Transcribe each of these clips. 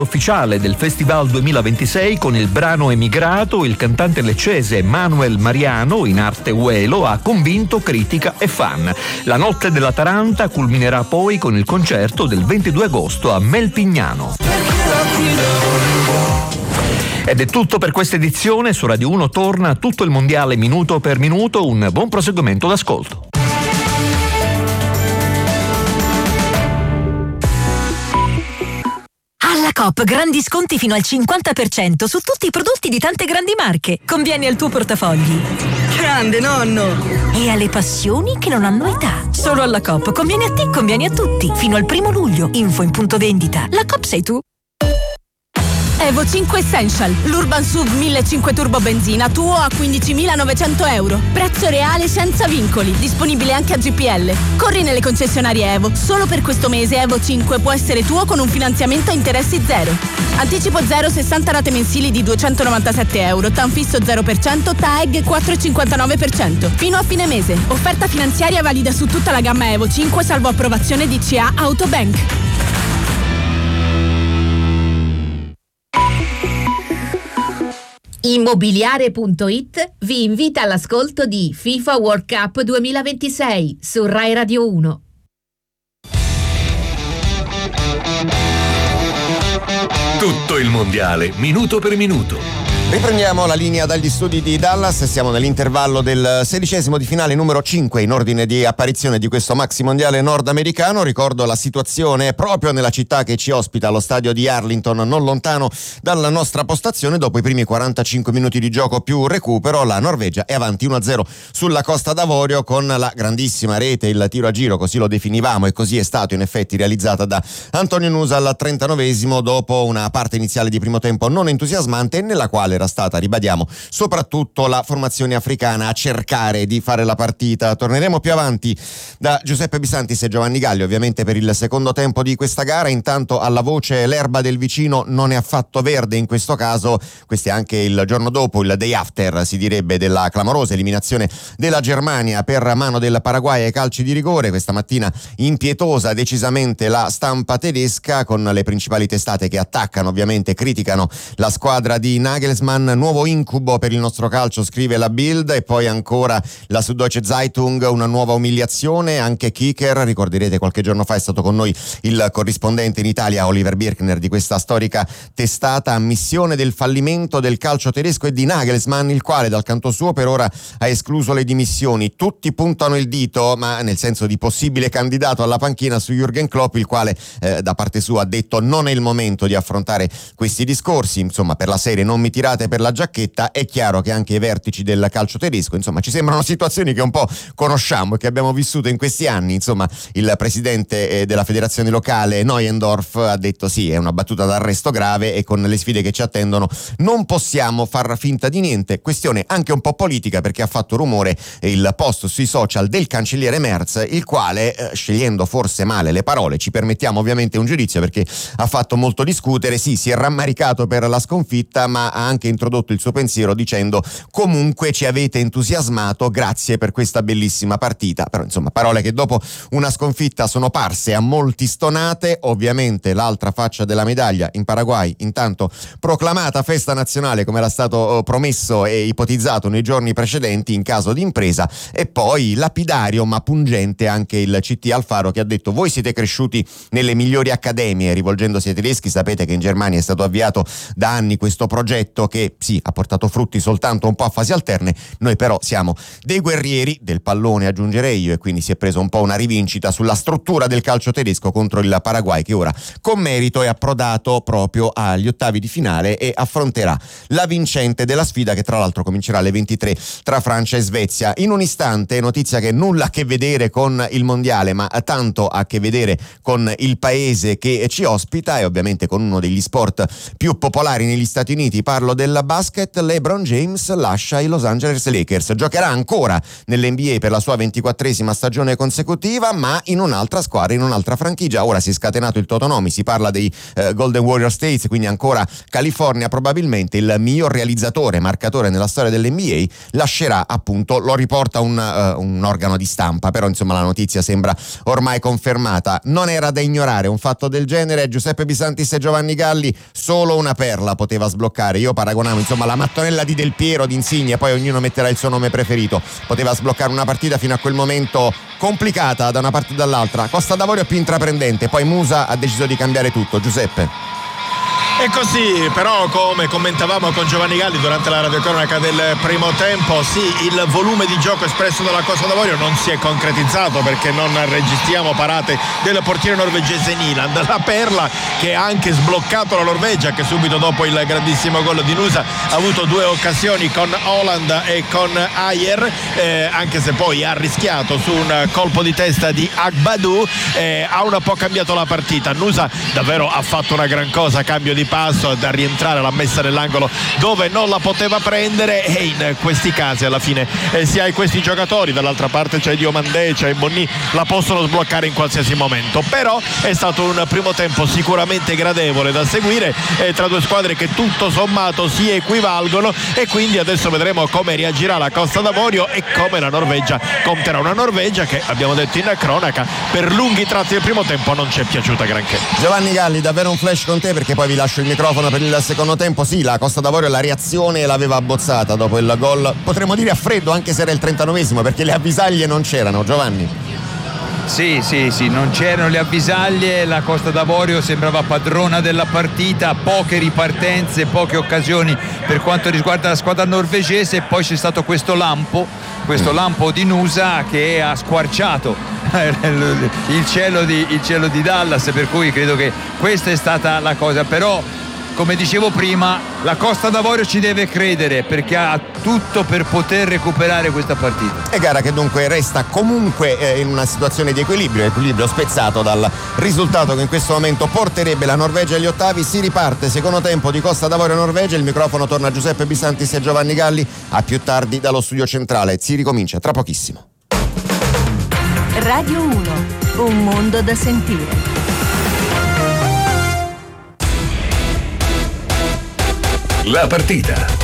ufficiale del Festival 2026 con il brano Emigrato, il cantante leccese Manuel Mariano, in arte Uelo, ha convinto critica e fan. La notte della Taranta culminerà poi con il concerto del 22 agosto a Melpignano. Ed è tutto per questa edizione. Su Radio 1 torna tutto il mondiale minuto per minuto. Un buon proseguimento d'ascolto. Alla Coop grandi sconti fino al 50% su tutti i prodotti di tante grandi marche. Convieni al tuo portafogli. Grande nonno! E alle passioni che non hanno età. Solo alla Coop conviene a te, conviene a tutti. Fino al 1 luglio. Info in punto vendita. La Coop sei tu. Evo 5 Essential, l'Urban SUV 1500 turbo benzina tuo a 15.900 euro. Prezzo reale senza vincoli, disponibile anche a GPL. Corri nelle concessionarie Evo. Solo per questo mese Evo 5 può essere tuo con un finanziamento a interessi zero. Anticipo 0, 60 rate mensili di 297 euro, TAN fisso 0%, TAEG 4,59%. Fino a fine mese. Offerta finanziaria valida su tutta la gamma Evo 5 salvo approvazione di CA Autobank. Immobiliare.it vi invita all'ascolto di FIFA World Cup 2026 su Rai Radio 1. Tutto il mondiale, minuto per minuto. Riprendiamo la linea dagli studi di Dallas, siamo nell'intervallo del 16° di finale numero 5 in ordine di apparizione di questo maxi mondiale nordamericano. Ricordo la situazione proprio nella città che ci ospita, allo stadio di Arlington, non lontano dalla nostra postazione. Dopo i primi 45 minuti di gioco più recupero, la Norvegia è avanti 1-0 sulla Costa d'Avorio con la grandissima rete, il tiro a giro, così lo definivamo e così è stato in effetti, realizzata da Antonio Nusa al 39° dopo una parte iniziale di primo tempo non entusiasmante, nella quale era stata, ribadiamo, soprattutto la formazione africana a cercare di fare la partita. Torneremo più avanti da Giuseppe Bisantis e Giovanni Galli ovviamente per il secondo tempo di questa gara. Intanto alla voce l'erba del vicino non è affatto verde in questo caso. Questo è anche il giorno dopo, il day after si direbbe, della clamorosa eliminazione della Germania per mano del Paraguay ai calci di rigore. Questa mattina impietosa decisamente la stampa tedesca, con le principali testate che attaccano, ovviamente criticano la squadra di Nagelsmann. Nuovo incubo per il nostro calcio, scrive la Bild, e poi ancora la Süddeutsche Zeitung, una nuova umiliazione. Anche Kicker, ricorderete qualche giorno fa è stato con noi il corrispondente in Italia Oliver Birkner di questa storica testata. Ammissione del fallimento del calcio tedesco e di Nagelsmann, il quale dal canto suo per ora ha escluso le dimissioni. Tutti puntano il dito, ma nel senso di possibile candidato alla panchina, su Jürgen Klopp, il quale da parte sua ha detto non è il momento di affrontare questi discorsi. Insomma, per la serie non mi tirate per la giacchetta. È chiaro che anche i vertici del calcio tedesco, insomma, ci sembrano situazioni che un po' conosciamo e che abbiamo vissuto in questi anni. Insomma, il presidente della federazione locale Neuendorf ha detto sì, è una battuta d'arresto grave e con le sfide che ci attendono non possiamo far finta di niente. Questione anche un po' politica, perché ha fatto rumore il post sui social del cancelliere Merz, il quale, scegliendo forse male le parole, ci permettiamo ovviamente un giudizio perché ha fatto molto discutere. Sì, si è rammaricato per la sconfitta, ma ha anche introdotto il suo pensiero dicendo comunque ci avete entusiasmato, grazie per questa bellissima partita. Però insomma, parole che dopo una sconfitta sono parse a molti stonate. Ovviamente l'altra faccia della medaglia in Paraguay, intanto proclamata festa nazionale come era stato promesso e ipotizzato nei giorni precedenti in caso di impresa, e poi lapidario ma pungente anche il CT Alfaro, che ha detto voi siete cresciuti nelle migliori accademie, rivolgendosi ai tedeschi. Sapete che in Germania è stato avviato da anni questo progetto che sì, ha portato frutti soltanto un po' a fasi alterne. Noi però siamo dei guerrieri del pallone, aggiungerei io, e quindi si è preso un po' una rivincita sulla struttura del calcio tedesco contro il Paraguay, che ora con merito è approdato proprio agli ottavi di finale e affronterà la vincente della sfida, che tra l'altro comincerà alle 23 tra Francia e Svezia. In un istante, notizia che nulla a che vedere con il mondiale, ma tanto a che vedere con il paese che ci ospita e ovviamente con uno degli sport più popolari negli Stati Uniti. Parlo del basket, LeBron James lascia i Los Angeles Lakers. Giocherà ancora nell'NBA per la sua 24esima stagione consecutiva, ma in un'altra squadra, in un'altra franchigia. Ora si è scatenato il totonomi, si parla dei Golden Warrior States, quindi ancora California. Probabilmente il miglior realizzatore, marcatore nella storia dell'NBA lascerà, appunto, lo riporta un organo di stampa, però insomma la notizia sembra ormai confermata. Non era da ignorare un fatto del genere. Giuseppe Bisantis e Giovanni Galli, solo una perla poteva sbloccare. Io paragonavo insomma la mattonella di Del Piero, di Insigne, poi ognuno metterà il suo nome preferito. Poteva sbloccare una partita fino a quel momento complicata da una parte e dall'altra. Costa d'Avorio più intraprendente, poi Musa ha deciso di cambiare tutto. Giuseppe. E così, però, come commentavamo con Giovanni Galli durante la radiocronaca del primo tempo, sì, il volume di gioco espresso dalla Costa d'Avorio non si è concretizzato, perché non registriamo parate del portiere norvegese Nyland. La perla che ha anche sbloccato la Norvegia, che subito dopo il grandissimo gol di Nusa ha avuto due occasioni con Holland e con Ayer, anche se poi ha rischiato su un colpo di testa di Agbadou, ha un po' cambiato la partita. Nusa davvero ha fatto una gran cosa, cambio di passo, da rientrare, l'ha messa nell'angolo dove non la poteva prendere, e in questi casi alla fine si hai questi giocatori, dall'altra parte c'è Diomandé, c'è Bonny, la possono sbloccare in qualsiasi momento. Però è stato un primo tempo sicuramente gradevole da seguire, tra due squadre che tutto sommato si equivalgono, e quindi adesso vedremo come reagirà la Costa d'Avorio e come la Norvegia conterà. Una Norvegia che, abbiamo detto in cronaca, per lunghi tratti del primo tempo non ci è piaciuta granché. Giovanni Galli, davvero un flash con te, perché poi vi lascio il microfono per il secondo tempo. Sì, la Costa d'Avorio la reazione l'aveva abbozzata dopo il gol, potremmo dire a freddo, anche se era il 39esimo, perché le avvisaglie non c'erano. Giovanni. Sì, non c'erano le avvisaglie, la Costa d'Avorio sembrava padrona della partita, poche ripartenze, poche occasioni per quanto riguarda la squadra norvegese, e poi c'è stato questo lampo di Nusa che ha squarciato il cielo di Dallas, per cui credo che questa è stata la cosa. Però, come dicevo prima, la Costa d'Avorio ci deve credere, perché ha tutto per poter recuperare questa partita. E gara che dunque resta comunque in una situazione di equilibrio spezzato dal risultato che in questo momento porterebbe la Norvegia agli ottavi. Si riparte, secondo tempo di Costa d'Avorio-Norvegia. Il microfono torna a Giuseppe Bisantis e Giovanni Galli. A più tardi dallo studio centrale. Si ricomincia tra pochissimo. Radio 1, un mondo da sentire. La partita.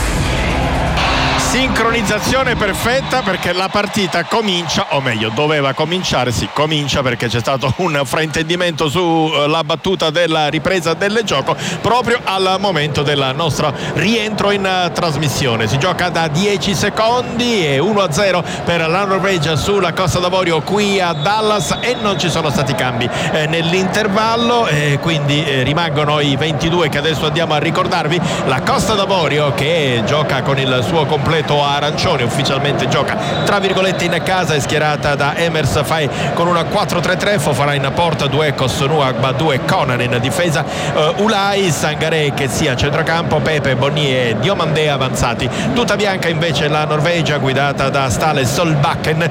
Sincronizzazione perfetta, perché la partita comincia, o meglio doveva cominciare, comincia, perché c'è stato un fraintendimento sulla battuta della ripresa del gioco proprio al momento del nostro rientro in trasmissione. Si gioca da 10 secondi e 1-0 per la Norvegia sulla Costa d'Avorio qui a Dallas, e non ci sono stati cambi nell'intervallo, quindi rimangono i 22 che adesso andiamo a ricordarvi. La Costa d'Avorio, che gioca con il suo completo arancione, ufficialmente gioca tra virgolette in casa, è schierata da Emers Faye con una 4-3-3, Fofana in porta, Duecos, Nuagba, 2 Conan in difesa, Ulai, Sangaré che sia a centrocampo, Pepe, Bonny e Diomandé avanzati. Tutta bianca invece la Norvegia, guidata da Stale Solbakken,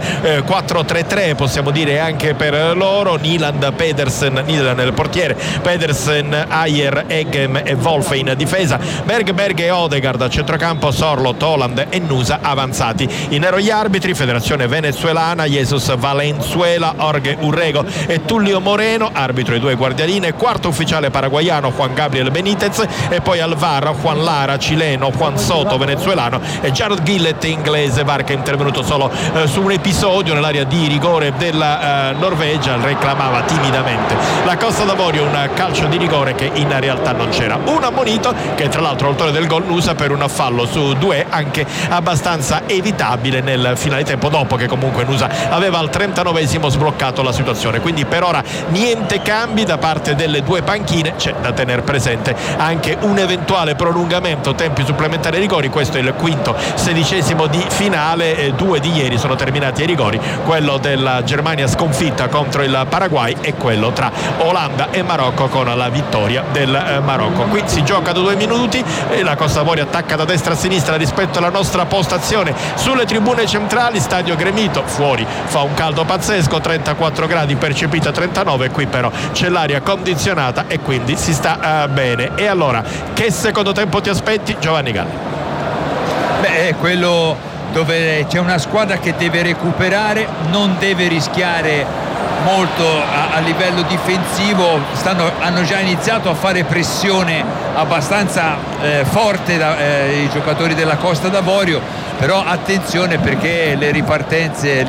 4-3-3 possiamo dire anche per loro. Nyland, Pedersen, Nyland nel portiere, Pedersen, Ayer, Eggem e Wolf in difesa, Berg e Odegaard a centrocampo, Sorloth, Holland e Nusa avanzati. In nero gli arbitri: Federazione Venezuelana, Jesus Valenzuela, Jorge Urrego e Tullio Moreno, arbitro i due guardialine, quarto ufficiale paraguaiano Juan Gabriel Benitez, e poi al VAR Juan Lara, cileno, Juan Soto, venezuelano, e Jared Gillett, inglese. VAR che è intervenuto solo su un episodio nell'area di rigore della Norvegia, reclamava timidamente la Costa d'Avorio un calcio di rigore che in realtà non c'era. Un ammonito, che tra l'altro l'autore del gol Nusa, per un fallo su 2 anche abbastanza evitabile nel finale tempo, dopo che comunque Nusa aveva al 39esimo sbloccato la situazione. Quindi per ora niente cambi da parte delle due panchine. C'è da tenere presente anche un eventuale prolungamento, tempi supplementari ai rigori. Questo è il quinto sedicesimo di finale, 2 di ieri sono terminati ai rigori, quello della Germania sconfitta contro il Paraguay e quello tra Olanda e Marocco con la vittoria del Marocco. Qui si gioca da 2 minuti e la Costa d'Avorio attacca da destra a sinistra rispetto alla nostra nostra postazione sulle tribune centrali, stadio gremito, fuori fa un caldo pazzesco, 34 gradi, percepita 39, qui però c'è l'aria condizionata e quindi si sta bene. E allora, che secondo tempo ti aspetti, Giovanni Galli? Beh, è quello dove c'è una squadra che deve recuperare, non deve rischiare molto a livello difensivo. Hanno già iniziato a fare pressione abbastanza forte i giocatori della Costa d'Avorio, però attenzione perché le ripartenze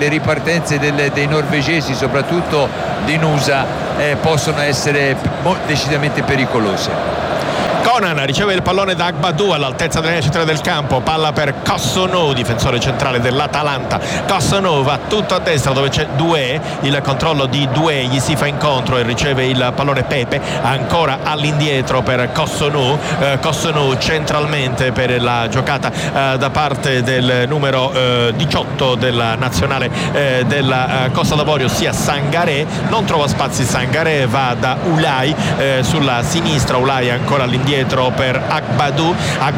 dei norvegesi, soprattutto di Nusa, possono essere decisamente pericolose. Conan riceve il pallone da Agbadou all'altezza della linea centrale del campo, palla per Cossonù, difensore centrale dell'Atalanta. Cossonù va tutto a destra dove c'è Doué, il controllo di Doué, gli si fa incontro e riceve il pallone Pepe, ancora all'indietro per Cossonù. Cossonù centralmente per la giocata da parte del numero 18 della nazionale della Costa d'Avorio, sia Sangaré. Non trova spazi Sangaré, va da Ulai sulla sinistra, Ulai ancora all'indietro per Agbadou,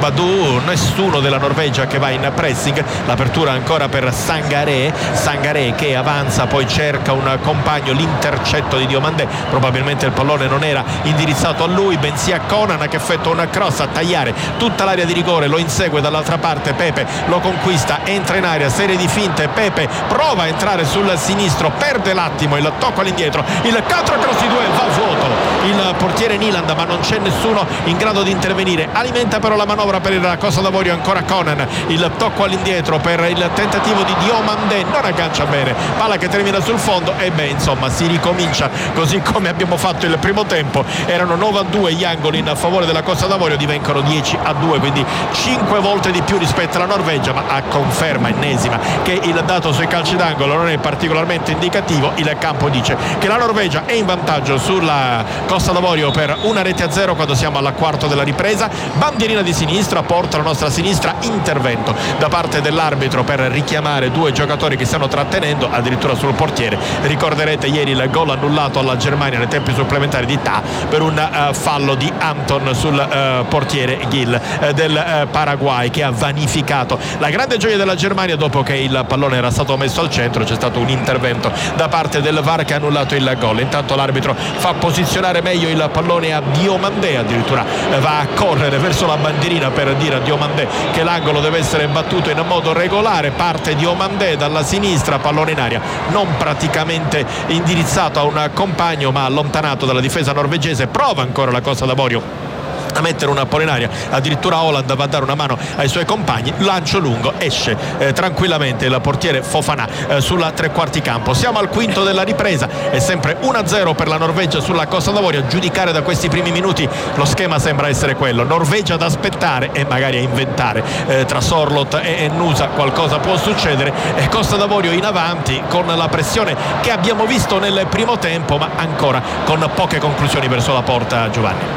nessuno della Norvegia che va in pressing, l'apertura ancora per Sangaré che avanza, poi cerca un compagno, l'intercetto di Diomandé, probabilmente il pallone non era indirizzato a lui bensì a Conan, che effettua un cross a tagliare tutta l'area di rigore, lo insegue dall'altra parte Pepe, lo conquista, entra in area, serie di finte, Pepe prova a entrare sul sinistro, perde l'attimo, il tocco all'indietro, il controcross di Doué va a vuoto, il portiere Niland, ma non c'è nessuno in grado di intervenire, alimenta però la manovra per la Costa d'Avorio, ancora Conan, il tocco all'indietro per il tentativo di Diomandé, non aggancia bene, palla che termina sul fondo e insomma si ricomincia così come abbiamo fatto il primo tempo. Erano 9-2 gli angoli in favore della Costa d'Avorio, divengono 10-2, quindi 5 volte di più rispetto alla Norvegia, ma a conferma ennesima che il dato sui calci d'angolo non è particolarmente indicativo. Il campo dice che la Norvegia è in vantaggio sulla Costa d'Avorio per 1-0 quando siamo alla quarta della ripresa. Bandierina di sinistra, porta la nostra sinistra, intervento da parte dell'arbitro per richiamare due giocatori che stanno trattenendo addirittura sul portiere. Ricorderete ieri il gol annullato alla Germania nei tempi supplementari di Ta per un fallo di Anton sul portiere Gil del Paraguay, che ha vanificato la grande gioia della Germania dopo che il pallone era stato messo al centro. C'è stato un intervento da parte del VAR che ha annullato il gol. Intanto l'arbitro fa posizionare meglio il pallone a Diomandé, addirittura va a correre verso la bandierina per dire a Diomandé che l'angolo deve essere battuto in modo regolare. Parte Diomandé dalla sinistra, pallone in aria, non praticamente indirizzato a un compagno ma allontanato dalla difesa norvegese. Prova ancora la Costa d'Avorio a mettere una palla in aria, addirittura Holland va a dare una mano ai suoi compagni, lancio lungo, esce tranquillamente il portiere Fofana sulla tre quarti campo. Siamo al quinto della ripresa, è sempre 1-0 per la Norvegia sulla Costa d'Avorio. A giudicare da questi primi minuti lo schema sembra essere quello: Norvegia ad aspettare e magari a inventare, tra Sorloth e Nusa qualcosa può succedere, e Costa d'Avorio in avanti con la pressione che abbiamo visto nel primo tempo, ma ancora con poche conclusioni verso la porta. Giovanni.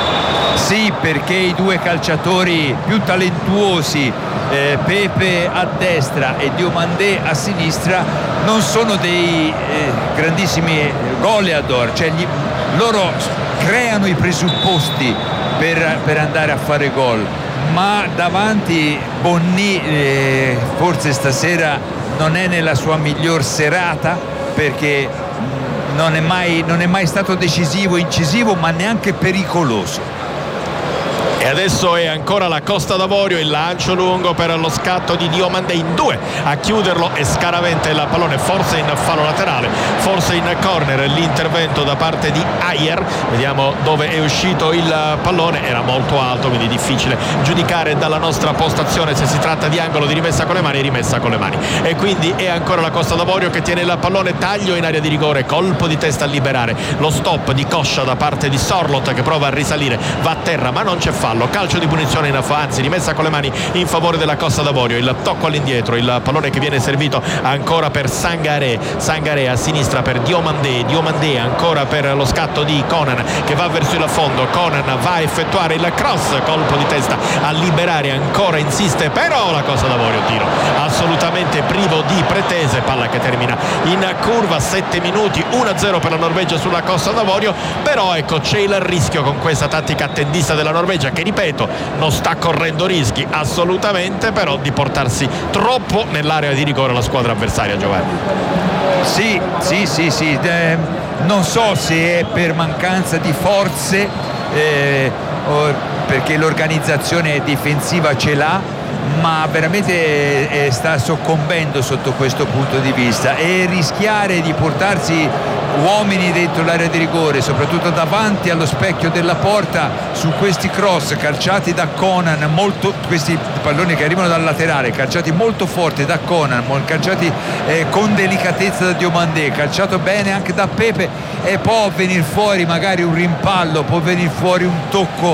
Sì, perché i due calciatori più talentuosi, Pepe a destra e Diomandé a sinistra, non sono dei grandissimi goleador, cioè loro creano i presupposti per andare a fare gol, ma davanti Bonny forse stasera non è nella sua miglior serata, perché non è mai stato decisivo, incisivo, ma neanche pericoloso. E adesso è ancora la Costa d'Avorio, il lancio lungo per lo scatto di Diomandé, in due a chiuderlo e scaraventa il pallone, forse in fallo laterale, forse in corner. L'intervento da parte di Ayer, vediamo dove è uscito il pallone, era molto alto, quindi difficile giudicare dalla nostra postazione se si tratta di angolo di rimessa con le mani. Rimessa con le mani, e quindi è ancora la Costa d'Avorio che tiene il pallone, taglio in area di rigore, colpo di testa a liberare, lo stop di Coscia da parte di Sorloth che prova a risalire, va a terra ma non c'è fallo, calcio di punizione anzi rimessa con le mani in favore della Costa d'Avorio. Il tocco all'indietro, il pallone che viene servito ancora per Sangaré a sinistra per Diomandé ancora per lo scatto di Conan che va verso il fondo. Conan va a effettuare il cross, colpo di testa a liberare, ancora insiste però la Costa d'Avorio, tiro assolutamente privo di pretese, palla che termina in curva. 7 minuti, 1-0 per la Norvegia sulla Costa d'Avorio, però ecco c'è il rischio con questa tattica attendista della Norvegia che che ripeto non sta correndo rischi assolutamente, però di portarsi troppo nell'area di rigore la squadra avversaria, Giovanni. Sì. Non so se è per mancanza di forze, perché l'organizzazione difensiva ce l'ha, ma veramente sta soccombendo sotto questo punto di vista, e rischiare di portarsi uomini dentro l'area di rigore, soprattutto davanti allo specchio della porta, su questi cross calciati da Conan, questi palloni che arrivano dal laterale calciati molto forte da Conan, calciati con delicatezza da Diomandé, calciato bene anche da Pepe, e può venire fuori magari un rimpallo, può venire fuori un tocco,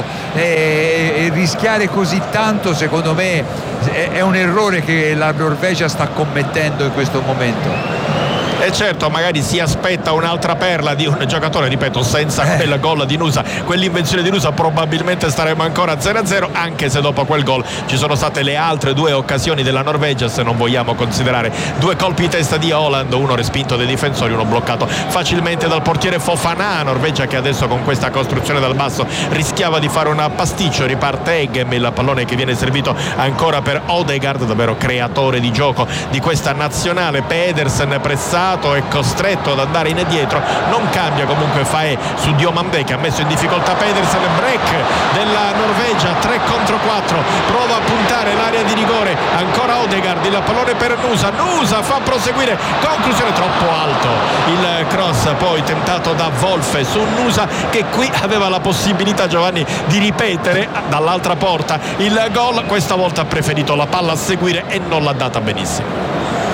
e rischiare così tanto secondo me è un errore che la Norvegia sta commettendo in questo momento. E certo, magari si aspetta un'altra perla di un giocatore, ripeto, senza quel gol di Nusa, quell'invenzione di Nusa, probabilmente staremo ancora 0-0, anche se dopo quel gol ci sono state le altre due occasioni della Norvegia, se non vogliamo considerare due colpi di testa di Haaland, uno respinto dai difensori, uno bloccato facilmente dal portiere Fofana. Norvegia che adesso con questa costruzione dal basso rischiava di fare un pasticcio. Riparte Eggem, il pallone che viene servito ancora per Odegaard, davvero creatore di gioco di questa nazionale. Pedersen pressato, è costretto ad andare indietro, non cambia comunque Faé su Diomandé che ha messo in difficoltà Pedersen. Break della Norvegia, 3 contro 4, prova a puntare l'area di rigore, ancora Odegaard, il pallone per Nusa fa proseguire, conclusione troppo alto, il cross poi tentato da Wolfe su Nusa, che qui aveva la possibilità, Giovanni, di ripetere dall'altra porta il gol. Questa volta ha preferito la palla a seguire e non l'ha data benissimo.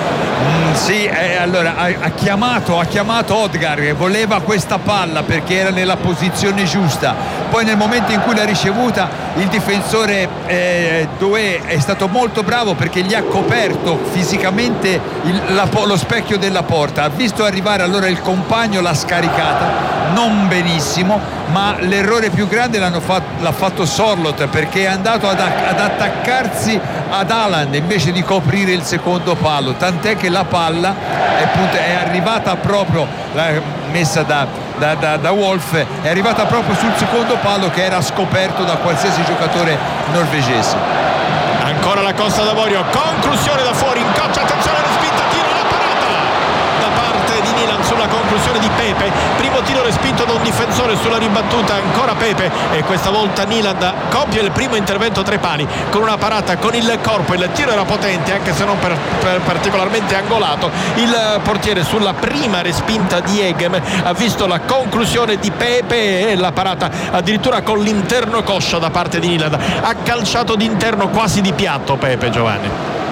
Sì, allora ha chiamato Odegaard che voleva questa palla perché era nella posizione giusta, poi nel momento in cui l'ha ricevuta il difensore Doué è stato molto bravo perché gli ha coperto fisicamente lo specchio della porta, ha visto arrivare allora il compagno, l'ha scaricata non benissimo, ma l'errore più grande l'ha fatto Sorloth, perché è andato ad attaccarsi ad Haaland invece di coprire il secondo palo, tant'è che la palla è arrivata proprio, messa da Wolf, è arrivata proprio sul secondo palo che era scoperto da qualsiasi giocatore norvegese. Ancora la Costa d'Avorio, conclusione da fuori, incoccia, attenzione alla spinta, tiro, la parata da parte di Nilan sulla conclusione di Pepe, primo tiro respinto da un difensore sulla ribattuta, ancora Pepe, e questa volta Nilan compie il primo intervento tra i pali con una parata con il corpo, il tiro era potente anche se non particolarmente angolato, il portiere sulla prima respinta di Eggem ha visto la conclusione di Pepe e la parata addirittura con l'interno coscia da parte di Nilan, ha calciato d'interno quasi di piatto Pepe, Giovanni.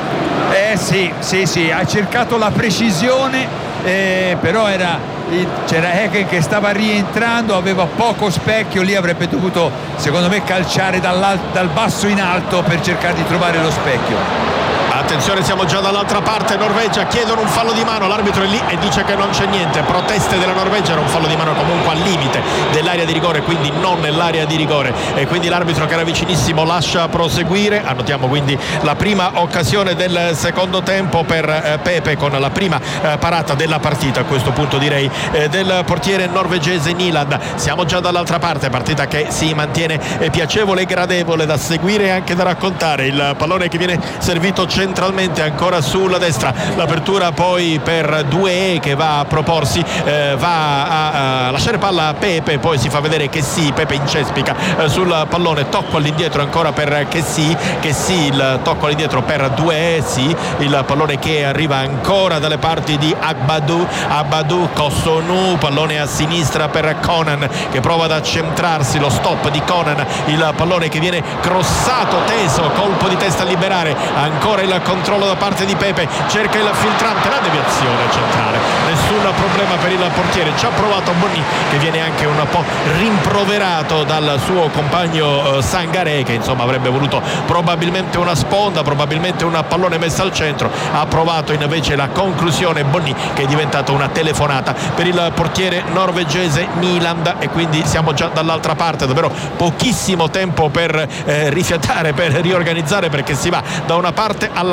Sì, ha cercato la precisione, però c'era Hagen che stava rientrando, aveva poco specchio, lì avrebbe dovuto secondo me calciare dal basso in alto per cercare di trovare lo specchio. Attenzione, siamo già dall'altra parte, Norvegia chiedono un fallo di mano, l'arbitro è lì e dice che non c'è niente, proteste della Norvegia, era un fallo di mano comunque al limite dell'area di rigore, quindi non nell'area di rigore, e quindi l'arbitro che era vicinissimo lascia proseguire. Annotiamo quindi la prima occasione del secondo tempo per Pepe con la prima parata della partita, a questo punto direi del portiere norvegese Niland. Siamo già dall'altra parte, partita che si mantiene piacevole e gradevole da seguire e anche da raccontare, il pallone che viene servito centralmente ancora sulla destra, l'apertura poi per Doué che va a proporsi, va a lasciare palla a Pepe, poi si fa vedere che sì, Pepe incespica sul pallone, tocco all'indietro ancora per che sì, il tocco all'indietro per Doué, sì, il pallone che arriva ancora dalle parti di Agbadou, Kossonu, pallone a sinistra per Conan che prova ad accentrarsi, lo stop di Conan, il pallone che viene crossato, teso, colpo di testa a liberare, ancora il controllo da parte di Pepe, cerca il filtrante, la deviazione centrale, nessun problema per il portiere, ci ha provato Bonni che viene anche un po' rimproverato dal suo compagno Sangaré che insomma avrebbe voluto probabilmente una sponda, probabilmente un pallone messo al centro, ha provato invece la conclusione Bonni che è diventata una telefonata per il portiere norvegese Niland, e quindi siamo già dall'altra parte, davvero pochissimo tempo per rifiatare, per riorganizzare, perché si va da una parte all'altra.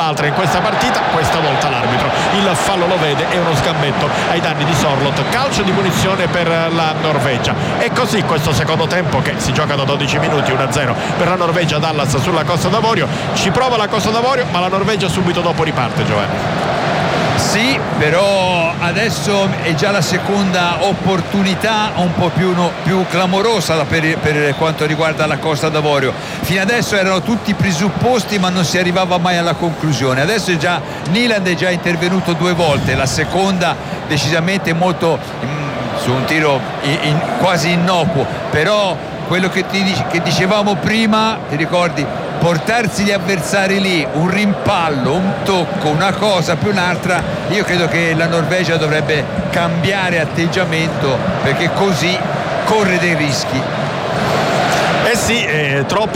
l'altra in questa partita. Questa volta l'arbitro il fallo lo vede, è uno sgambetto ai danni di Sorloth, calcio di punizione per la Norvegia. E così questo secondo tempo, che si gioca da 12 minuti, 1-0 per la Norvegia. Dallas sulla Costa d'Avorio, ci prova la Costa d'Avorio, ma la Norvegia subito dopo riparte, Giovanni. Sì, però adesso è già la seconda opportunità un po' più clamorosa per quanto riguarda la Costa d'Avorio. Fino adesso erano tutti presupposti, ma non si arrivava mai alla conclusione. Adesso Nyland è già intervenuto 2 volte, la seconda decisamente molto su un tiro quasi innocuo, però quello che dicevamo prima, ti ricordi? Portarsi gli avversari lì, un rimpallo, un tocco, una cosa più un'altra, io credo che la Norvegia dovrebbe cambiare atteggiamento, perché così corre dei rischi. Eh sì, troppi